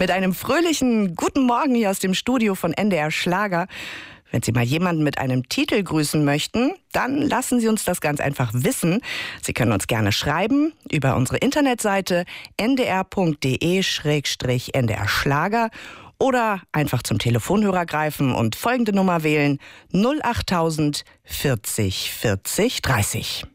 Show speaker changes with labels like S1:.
S1: mit einem fröhlichen Guten Morgen hier aus dem Studio von NDR Schlager. Wenn Sie mal jemanden mit einem Titel grüßen möchten, dann lassen Sie uns das ganz einfach wissen. Sie können uns gerne schreiben über unsere Internetseite ndr.de/ndr Schlager oder einfach zum Telefonhörer greifen und folgende Nummer wählen: 08000 40 40 30.